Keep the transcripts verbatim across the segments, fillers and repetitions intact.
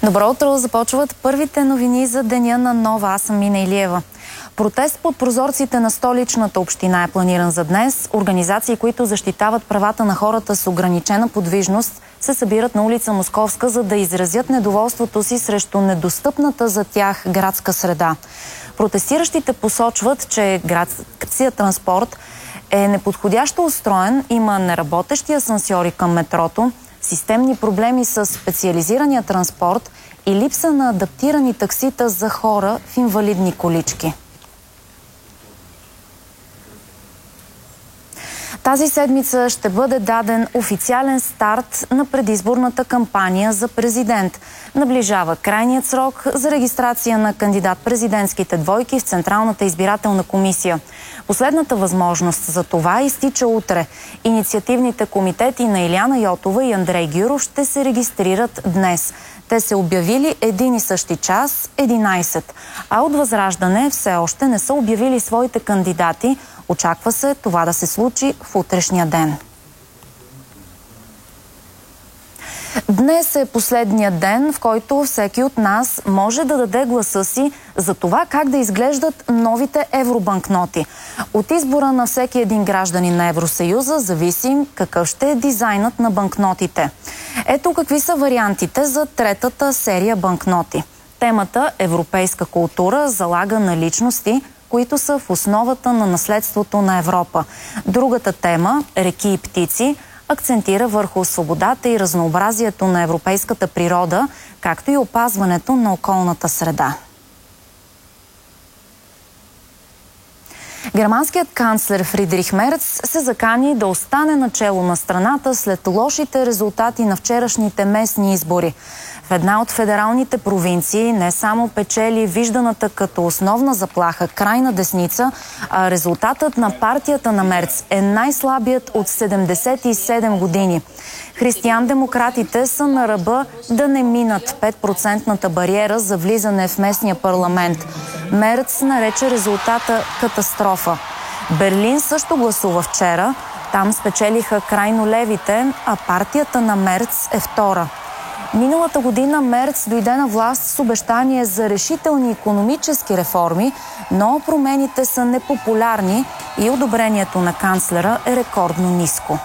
Добро утро! Започват първите новини за деня на нова. Аз съм Мина Илиева. Протест под прозорците на столичната община е планиран за днес. Организации, които защитават правата на хората с ограничена подвижност, се събират на улица Московска, за да изразят недоволството си срещу недостъпната за тях градска среда. Протестиращите посочват, че градският транспорт е неподходящо устроен, има неработещи асансьори към метрото, системни проблеми с специализирания транспорт и липса на адаптирани таксита за хора в инвалидни колички. Тази седмица ще бъде даден официален старт на предизборната кампания за президент. Наближава крайният срок за регистрация на кандидат-президентските двойки в Централната избирателна комисия. Последната възможност за това изтича утре. Инициативните комитети на Илияна Йотова и Андрей Гюров ще се регистрират днес. Те се обявили един и същи час, единайсет. А от Възраждане все още не са обявили своите кандидати. Очаква се това да се случи в утрешния ден. Днес е последният ден, в който всеки от нас може да даде гласа си за това как да изглеждат новите евробанкноти. От избора на всеки един гражданин на Евросъюза зависи какъв ще е дизайнът на банкнотите. Ето какви са вариантите за третата серия банкноти. Темата „Европейска култура“ залага на личности, които са в основата на наследството на Европа. Другата тема „Реки и птици“ акцентира върху свободата и разнообразието на европейската природа, както и опазването на околната среда. Германският канцлер Фридрих Мерц се закани да остане начело на страната след лошите резултати на вчерашните местни избори. В една от федералните провинции не само печели вижданата като основна заплаха крайна десница, а резултатът на партията на Мерц е най-слабият от седемдесет и седем години. Християн-демократите са на ръба да не минат пет-процентната бариера за влизане в местния парламент. Мерц нарече резултата катастрофа. Берлин също гласува вчера. Там спечелиха крайно левите, а партията на Мерц е втора. Миналата година Мерц дойде на власт с обещание за решителни икономически реформи, но промените са непопулярни и одобрението на канцлера е рекордно ниско.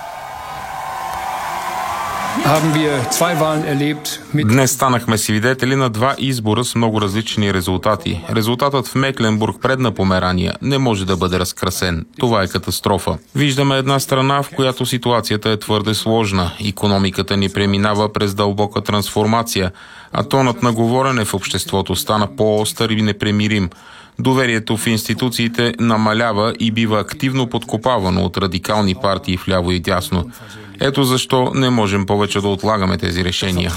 Днес станахме свидетели на два избора с много различни резултати. Резултатът в Мекленбург, Предна Померания, не може да бъде разкрасен. Това е катастрофа. Виждаме една страна, в която ситуацията е твърде сложна. Икономиката ни преминава през дълбока трансформация, а тонът на говорене в обществото стана по-остър и непремирим. Доверието в институциите намалява и бива активно подкопавано от радикални партии вляво и дясно. Ето защо не можем повече да отлагаме тези решения.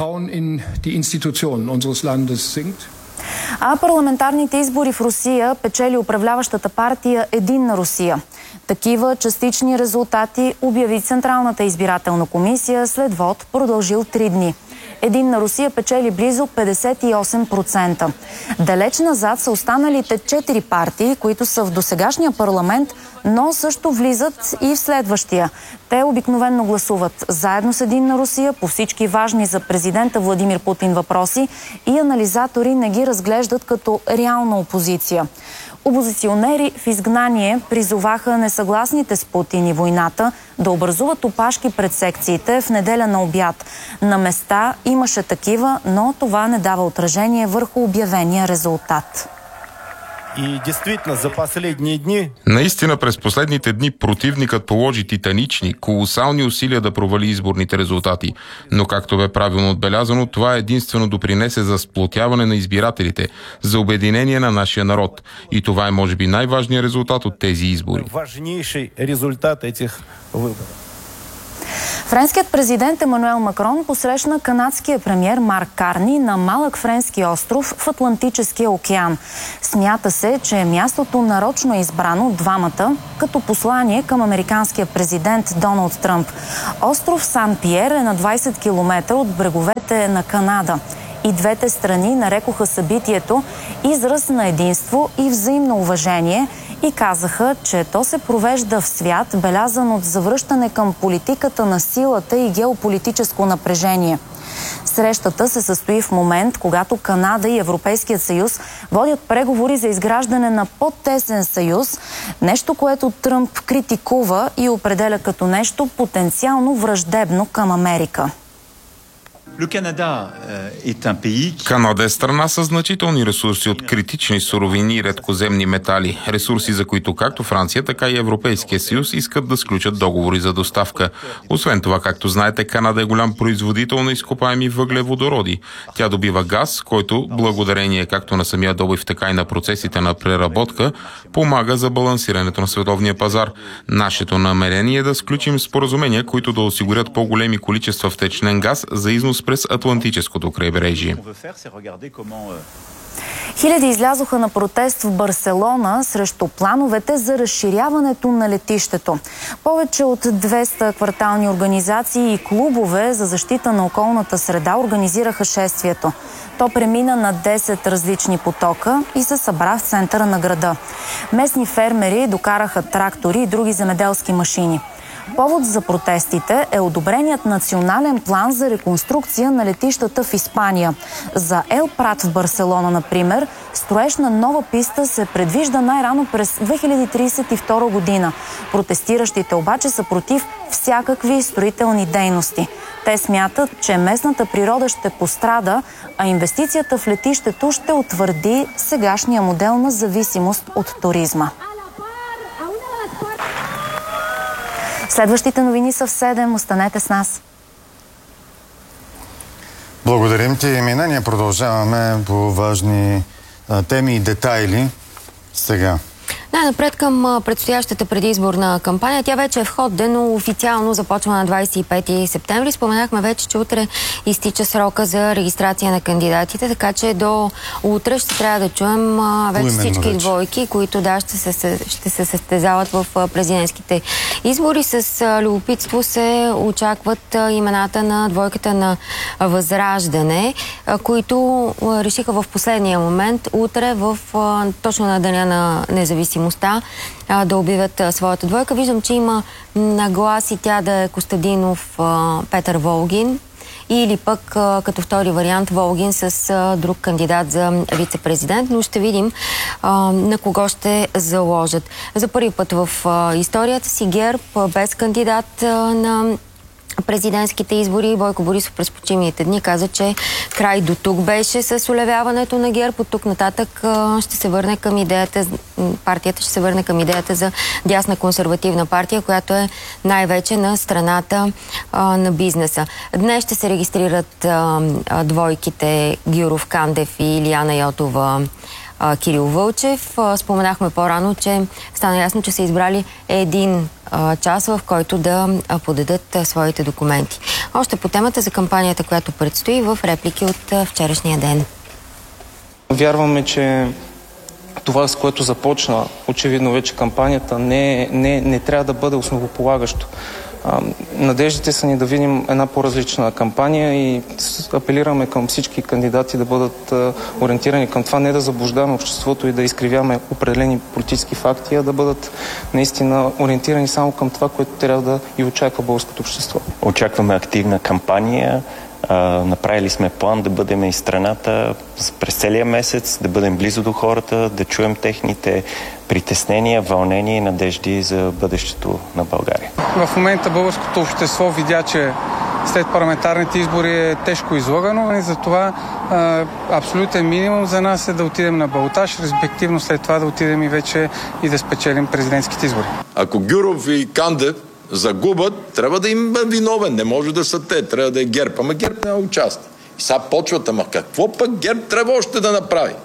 А парламентарните избори в Русия печели управляващата партия Единна Русия. Такива частични резултати обяви Централната избирателна комисия след вод, продължил три дни. Единна Русия печели близо петдесет и осем процента. Далеч назад са останалите четири партии, които са в досегашния парламент, но също влизат и в следващия. Те обикновено гласуват заедно с Единна Русия по всички важни за президента Владимир Путин въпроси и анализатори не ги разглеждат като реална опозиция. Опозиционери в изгнание призоваха несъгласните с Путин и войната да образуват опашки пред секциите в неделя на обяд. На места имаше такива, но това не дава отражение върху обявения резултат. И действително, за последни дни... Наистина през последните дни противникът положи титанични, колосални усилия да провали изборните резултати. Но както бе правилно отбелязано, това единствено допринесе за сплотяване на избирателите, за обединение на нашия народ. И това е може би най-важният резултат от тези избори. Важнейший резултат этих выборов. Френският президент Емануел Макрон посрещна канадския премиер Марк Карни на малък френски остров в Атлантическия океан. Смята се, че мястото нарочно е избрано от двамата като послание към американския президент Доналд Тръмп. Остров Сан-Пиер е на двайсет километра от бреговете на Канада. И двете страни нарекоха събитието израз на единство и взаимно уважение и казаха, че то се провежда в свят, белязан от завръщане към политиката на силата и геополитическо напрежение. Срещата се състои в момент, когато Канада и Европейският съюз водят преговори за изграждане на по-тесен съюз, нещо, което Тръмп критикува и определя като нещо потенциално враждебно към Америка. Канада е страна с значителни ресурси от критични суровини и редкоземни метали. Ресурси, за които както Франция, така и Европейския съюз искат да сключат договори за доставка. Освен това, както знаете, Канада е голям производител на изкопаеми въглеводороди. Тя добива газ, който, благодарение както на самия добив, така и на процесите на преработка, помага за балансирането на световния пазар. Нашето намерение е да сключим споразумения, които да осигурят по-големи количества втечнен газ за износ през Атлантическото крайбрежие. Хиляди излязоха на протест в Барселона срещу плановете за разширяването на летището. Повече от двеста квартални организации и клубове за защита на околната среда организираха шествието. То премина на десет различни потока и се събра в центъра на града. Местни фермери докараха трактори и други земеделски машини. Повод за протестите е одобреният национален план за реконструкция на летищата в Испания. За Ел Прат в Барселона, например, строеж на нова писта се предвижда най-рано през две хиляди тридесет и втора година. Протестиращите обаче са против всякакви строителни дейности. Те смятат, че местната природа ще пострада, а инвестицията в летището ще утвърди сегашния модел на зависимост от туризма. Следващите новини са в седем. Останете с нас. Благодарим ти, Емина. Ние продължаваме по важни а, теми и детайли сега. Най-напред към предстоящата предизборна кампания. Тя вече е в ход, но официално започва на двадесет и пети септември. Споменахме вече, че утре изтича срока за регистрация на кандидатите, така че до утре ще трябва да чуем вече всички вече. двойки, които да, ще се, ще се състезават в президентските избори. С любопитство се очакват имената на двойката на Възраждане, които решиха в последния момент утре, в, точно на деня на независимост, да обявят своята двойка. Виждам, че има нагласи тя да е Костадинов Петър Волгин или пък като втори вариант Волгин с друг кандидат за вице-президент, но ще видим на кого ще заложат. За първи път в историята си ГЕРБ без кандидат на президентските избори. Бойко Борисов през почивните дни каза, че край до тук беше с улевяването на ГЕРБ. От тук нататък ще се върне към идеята, партията ще се върне към идеята за дясна консервативна партия, която е най-вече на страната а, на бизнеса. Днес ще се регистрират а, а, двойките Гюров Кандев и Илияна Йотова Кирил Вълчев. Споменахме по-рано, че стана ясно, че са избрали един а, час, в който да а, подадат а, своите документи. Още по темата за кампанията, която предстои, в реплики от а, вчерашния ден. Вярваме, че това, с което започна очевидно вече кампанията, не, не, не трябва да бъде основополагащо. Надеждите са ни да видим една по-различна кампания и апелираме към всички кандидати да бъдат ориентирани към това, не да заблуждаваме обществото и да изкривяваме определени политически факти, а да бъдат наистина ориентирани само към това, което трябва да и очаква българското общество. Очакваме активна кампания. Uh, направили сме план да бъдем и страната през целия месец, да бъдем близо до хората, да чуем техните притеснения, вълнения и надежди за бъдещето на България. В момента българското общество видя, че след парламентарните избори е тежко излагано и затова uh, абсолютен минимум за нас е да отидем на балотаж, респективно след това да отидем и вече и да спечелим президентските избори. Ако Гюров и Кандев загубят, трябва да им бъде виновен. Не може да са те, трябва да е ГЕРБ. Ама ГЕРБ няма участие. И сега почват, ама какво пък ГЕРБ трябва още да направи?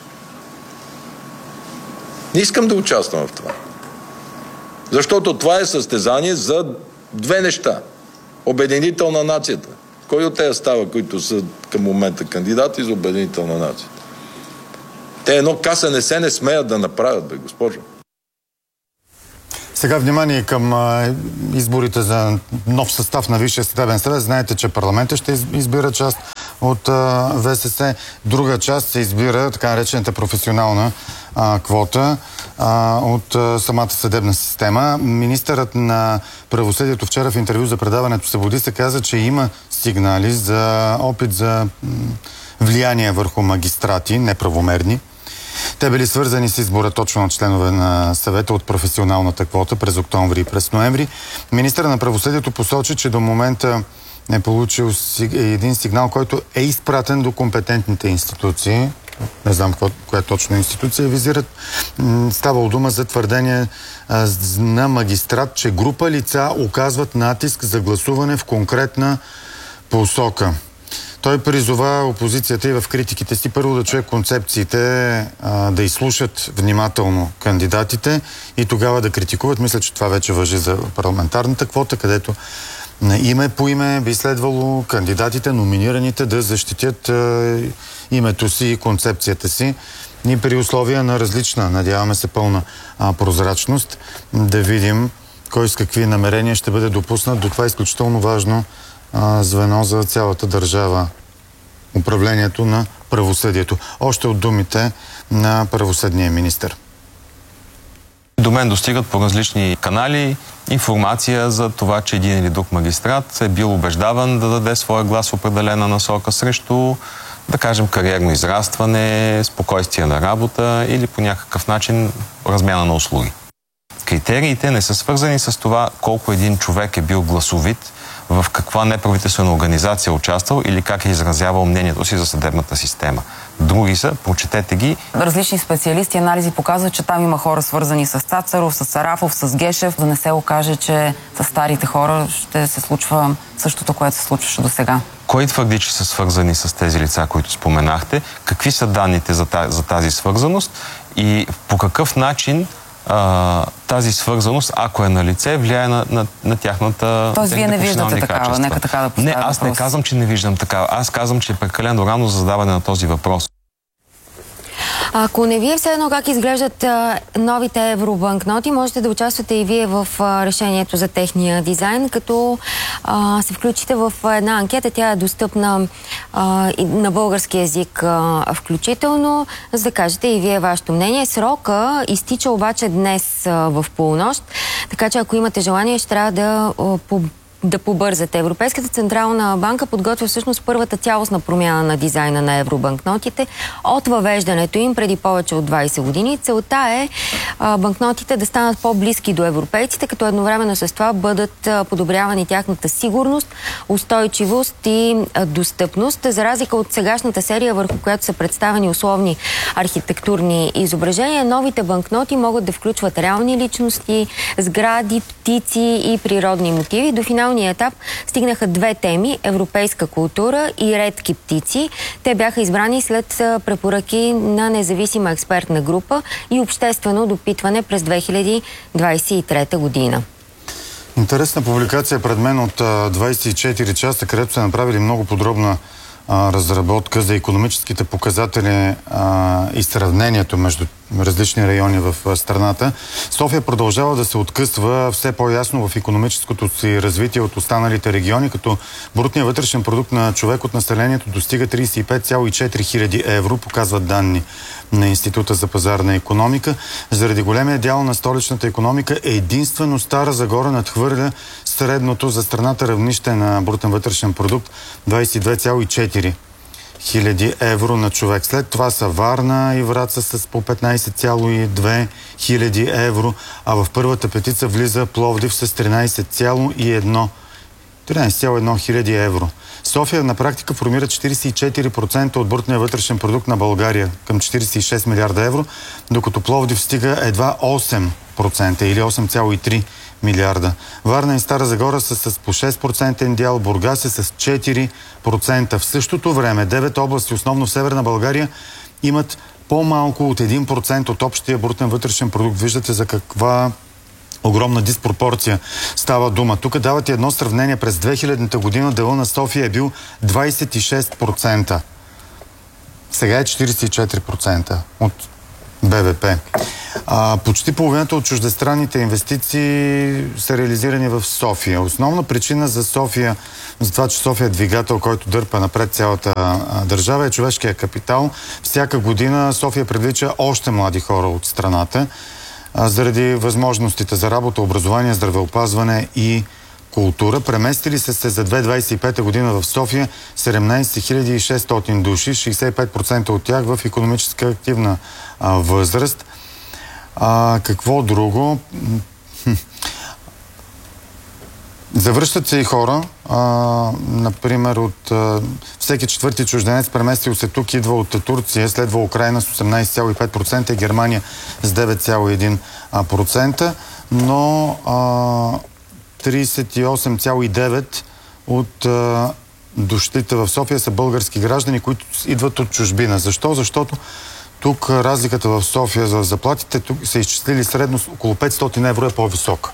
Не искам да участвам в това. Защото това е състезание за две неща. Обединител на нацията. Кой от тези става, които са към момента кандидати за обединител на нацията? Те едно каса не се не смеят да направят, бе, госпожо. Сега внимание към а, изборите за нов състав на Висшия съдебен съвет. Знаете, че парламентът ще избира част от а, ВСС. Друга част се избира така наречената професионална а, квота а, от а, самата съдебна система. Министърът на правосъдието вчера в интервю за предаването Събуди се каза, че има сигнали за опит за влияние върху магистрати, неправомерни. Те били свързани с избора точно на членове на съвета от професионалната квота през октомври и през ноември. Министърът на правосъдието посочи, че до момента е получил един сигнал, който е изпратен до компетентните институции. Не знам коя точно институция визират. Ставало дума за твърдение на магистрат, че група лица оказват натиск за гласуване в конкретна посока. Той призова опозицията и в критиките си първо да чуе концепциите, да изслушат внимателно кандидатите и тогава да критикуват. Мисля, че това вече важи за парламентарната квота, където име по име би следвало кандидатите, номинираните да защитят името си и концепцията си и при условия на различна, надяваме се, пълна прозрачност, да видим кой с какви намерения ще бъде допуснат до това изключително важно звено за цялата държава, управлението на правосъдието. Още от думите на правосъдния министър. До мен достигат по различни канали информация за това, че един или друг магистрат е бил убеждаван да даде своя глас в определена насока срещу, да кажем, кариерно израстване, спокойствие на работа или по някакъв начин размяна на услуги. Критериите не са свързани с това колко един човек е бил гласовит, в каква неправителствена организация е участвал или как е изразявал мнението си за съдебната система. Други са, прочетете ги. Различни специалисти и анализи показват, че там има хора свързани с Цацаров, с Сарафов, с Гешев. Да не се окаже, че с старите хора ще се случва същото, което се случваше до сега. Кой твърди, че са свързани с тези лица, които споменахте? Какви са данните за тази, за тази свързаност? И по какъв начин а, тази свързаност, ако е на лице, влияе на, на, на тяхната... Тоест вие не виждате такава, нека така да поставя Не, аз въпрос. Не казвам, че не виждам такава. Аз казвам, че е прекалено рано за задаване на този въпрос. Ако не вие все едно как изглеждат а, новите евробанкноти, можете да участвате и вие в а, решението за техния дизайн, като а, се включите в една анкета. Тя е достъпна а, и на български език а, включително, за да кажете и вие вашето мнение. Срока изтича обаче днес а, в полунощ, така че ако имате желание, ще трябва да а, по да побързате. Европейската централна банка подготвя всъщност първата цялостна промяна на дизайна на евробанкнотите от въвеждането им преди повече от двайсет години. Целта е а, банкнотите да станат по-близки до европейците, като едновременно с това бъдат а, подобрявани тяхната сигурност, устойчивост и а, достъпност. За разлика от сегашната серия, върху която са представени условни архитектурни изображения, новите банкноти могат да включват реални личности, сгради, птици и природни мотиви. До финал етап стигнаха две теми – европейска култура и редки птици. Те бяха избрани след препоръки на независима експертна група и обществено допитване през две хиляди двайсет и трета година. Интересна публикация пред мен от двайсет и четири часа, където са направили много подробна а, разработка за икономическите показатели а, и сравнението между различни райони в страната. София продължава да се откъсва все по-ясно в икономическото си развитие от останалите региони, като брутният вътрешен продукт на човек от населението достига трийсет и пет цяло и четири хиляди евро, показват данни на Института за пазарна икономика. Заради големия дял на столичната икономика единствено Стара Загора надхвърля средното за страната равнище на брутен вътрешен продукт двайсет и две цяло и четири хиляди евро на човек. След това са Варна и Враца с по петнайсет цяло и две хиляди евро, а в първата петица влиза Пловдив с тринайсет цяло и едно хиляди евро. София на практика формира четирийсет и четири процента от брутния вътрешен продукт на България към четирийсет и шест милиарда евро, докато Пловдив стига едва осем процента или осем цяло и три милиарда. Варна и Стара Загора са с по шест процента дял, Бургас е с четири процента. В същото време девет области, основно в Северна България, имат по-малко от един процент от общия брутен вътрешен продукт. Виждате за каква огромна диспропорция става дума. Тук давате едно сравнение. През две хилядната година дела на София е бил двайсет и шест процента. Сега е четирийсет и четири процента от БВП. А, почти половината от чуждестранните инвестиции са реализирани в София. Основна причина за София, за това, че София е двигател, който дърпа напред цялата а, държава, е човешкия капитал. Всяка година София привлича още млади хора от страната, а, заради възможностите за работа, образование, здравеопазване и култура. Преместили са се за две хиляди двадесет и пета година в София седемнадесет хиляди и шестстотин души, шейсет и пет процента от тях в икономическа активна а, възраст. А, какво друго? Завръщат се и хора. А, например, от а, всеки четвърти чужденец, преместил се тук, идва от Турция, следва Украйна с осемнадесет цяло и пет процента и Германия с девет цяло и един процента, но а, тридесет и осем цяло и девет процента от а, дошли в София са български граждани, които идват от чужбина. Защо? Защото тук разликата в София за заплатите тук са изчислили средно около петстотин евро е по-висока.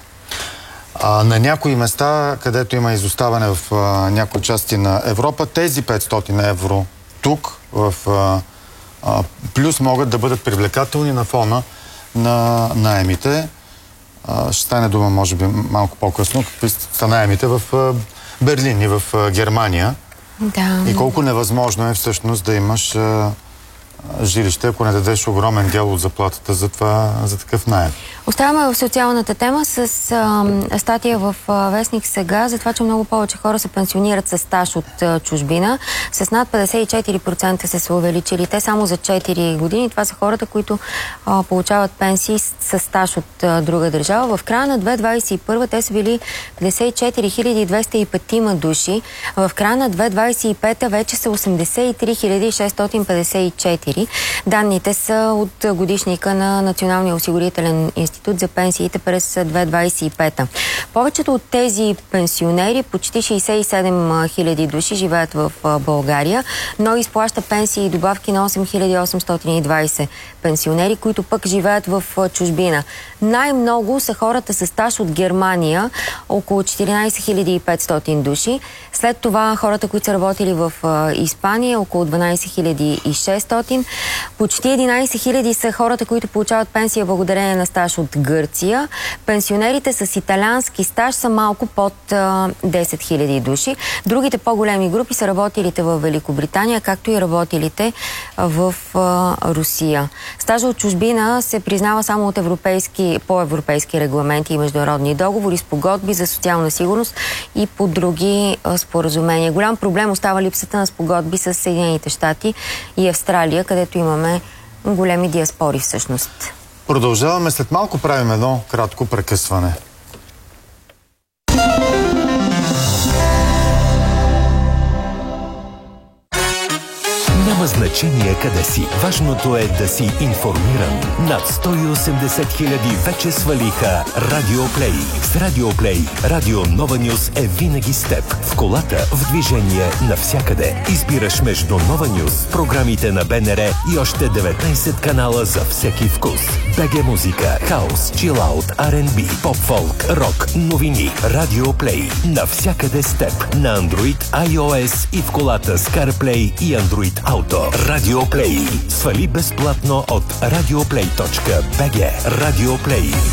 А, на някои места, където има изоставане в а, някои части на Европа, тези петстотин евро тук в а, а, плюс могат да бъдат привлекателни на фона на наемите. А, ще стане дума, може би, малко по-късно, какви са наемите в а, Берлин и в а, Германия. Да. И колко невъзможно е всъщност да имаш а, жилище, ако не дадеш огромен дял от заплатата за, това, за такъв наем. Оставаме в социалната тема с а, статия в а, Вестник Сега за това, че много повече хора се пенсионират с стаж от а, чужбина. С над петдесет и четири процента се са увеличили. Те само за четири години. Това са хората, които а, получават пенсии с, с стаж от а, друга държава. В края на две хиляди двадесет и първа те са били петдесет и четири хиляди двеста и пет души. В края на две хиляди двадесет и пета вече са осемдесет и три хиляди шестстотин петдесет и четири. Данните са от годишника на Националния осигурителен институт за пенсиите през две хиляди двадесет и пета. Повечето от тези пенсионери, почти шейсет и седем хиляди души, живеят в България, но изплаща пенсии и добавки на осем хиляди осемстотин и двадесет пенсионери, които пък живеят в чужбина. Най-много са хората с стаж от Германия, около четиринадесет хиляди и петстотин души. След това хората, които са работили в Испания, около дванадесет хиляди и шестстотин. Почти единадесет хиляди са хората, които получават пенсия благодарение на стаж от Гърция. Пенсионерите с италиански стаж са малко под а, десет хиляди души. Другите по-големи групи са работилите в Великобритания, както и работилите в а, Русия. Стажа от чужбина се признава само от европейски, по-европейски регламенти и международни договори, спогодби за социална сигурност и по други а, споразумения. Голям проблем остава липсата на спогодби с Съединените щати и Австралия, където имаме големи диаспори всъщност. Продължаваме. След малко правим едно кратко прекъсване. Няма значение къде си. Важното е да си информиран. Над сто и осемдесет хиляди вече свалиха Радиоплей. С Радиоплей Радио Нова Нюз е винаги с теб. В колата, в движение, навсякъде. Избираш между Нова Нюз, програмите на БНР и още деветнадесет канала за всеки вкус. БГ музика, хаус, чилаут, Ар енд Би, поп-фолк, рок, новини. Радиоплей. Навсякъде с теб. На Android, iOS и в колата с CarPlay и Android Auto. Радиоплей. Свали безплатно от радиоплей точка би джи. Радиоплей.